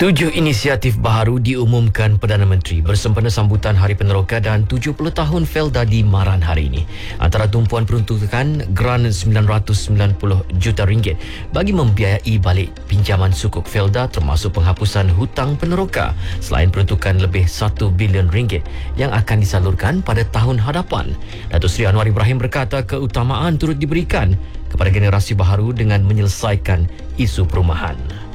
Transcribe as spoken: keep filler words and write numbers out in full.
Tujuh inisiatif baharu diumumkan Perdana Menteri bersempena sambutan Hari Peneroka dan tujuh puluh tahun Felda di Maran hari ini. Antara tumpuan peruntukan geran sembilan ratus sembilan puluh juta ringgit bagi membiayai balik pinjaman sukuk Felda termasuk penghapusan hutang peneroka, selain peruntukan lebih satu bilion ringgit yang akan disalurkan pada tahun hadapan. Datuk Seri Anwar Ibrahim berkata keutamaan turut diberikan kepada generasi baharu dengan menyelesaikan isu perumahan.